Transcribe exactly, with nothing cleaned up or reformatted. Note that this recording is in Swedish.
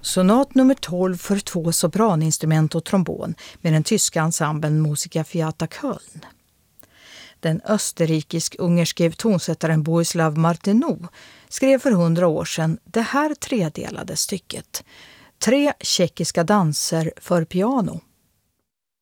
Sonat nummer tolv för två sopraninstrument och trombon med den tyska ensemblen Musica Fiata Köln. Den österrikisk-ungerske tonsättaren Bohuslav Martinů skrev för hundra år sedan det här tredelade stycket. Tre tjeckiska danser för piano.